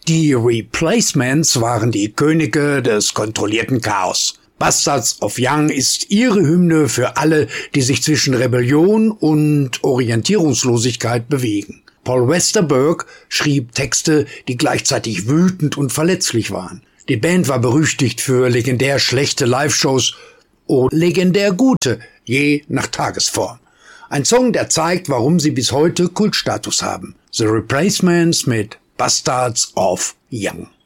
Die Replacements waren die Könige des kontrollierten Chaos. Bastards of Young ist ihre Hymne für alle, die sich zwischen Rebellion und Orientierungslosigkeit bewegen. Paul Westerberg schrieb Texte, die gleichzeitig wütend und verletzlich waren. Die Band war berüchtigt für legendär schlechte Live-Shows oder legendär gute, je nach Tagesform. Ein Song, der zeigt, warum sie bis heute Kultstatus haben. The Replacements mit Bastards of Young.